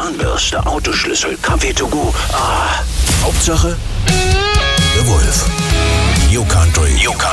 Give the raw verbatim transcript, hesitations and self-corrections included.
Zahnbürste, Autoschlüssel, Kaffee to go. Ah. Hauptsache, der Wolf. New Country. New Country.